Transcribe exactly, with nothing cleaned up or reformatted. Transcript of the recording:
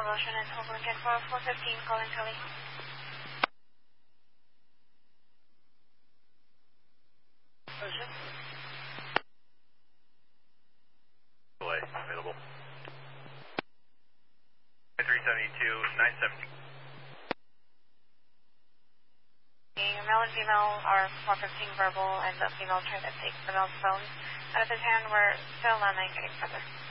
Ocean and Hope Lincoln four four fifteen, calling Kelly. Ocean. Delay, available. three seventy-two, nine seventy. Male and female are four fifteen verbal, and the female tried to take the male's phone out of his hand. We're still landing getting further.